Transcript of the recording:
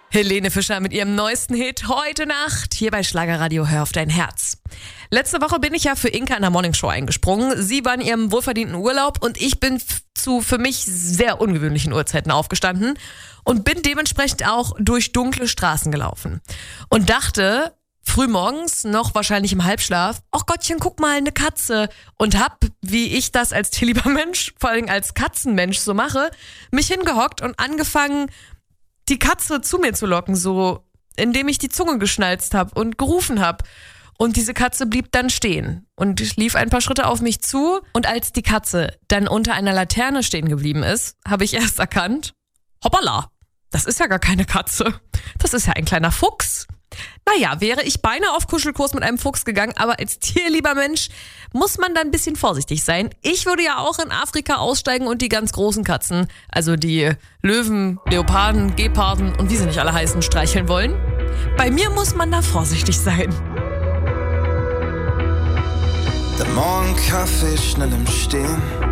Helene Fischer mit ihrem neuesten Hit Heute Nacht hier bei Schlagerradio Hör auf dein Herz. Letzte Woche bin ich ja für Inka in der Morningshow eingesprungen. Sie war in ihrem wohlverdienten Urlaub und ich bin zu für mich sehr ungewöhnlichen Uhrzeiten aufgestanden und bin dementsprechend auch durch dunkle Straßen gelaufen. Und dachte frühmorgens, noch wahrscheinlich im Halbschlaf, ach Gottchen, guck mal, eine Katze. Und hab, wie ich das als tierlieber Mensch, vor allem als Katzenmensch so mache, mich hingehockt und angefangen, die Katze zu mir zu locken, so indem ich die Zunge geschnalzt habe und gerufen habe. Und diese Katze blieb dann stehen und lief ein paar Schritte auf mich zu. Und als die Katze dann unter einer Laterne stehen geblieben ist, habe ich erst erkannt, hoppala, das ist ja gar keine Katze. Das ist ja ein kleiner Fuchs. Naja, wäre ich beinahe auf Kuschelkurs mit einem Fuchs gegangen, aber als tierlieber Mensch muss man da ein bisschen vorsichtig sein. Ich würde ja auch in Afrika aussteigen und die ganz großen Katzen, also die Löwen, Leoparden, Geparden und wie sie nicht alle heißen, streicheln wollen. Bei mir muss man da vorsichtig sein. Der Morgenkaffee schnell im Stehen.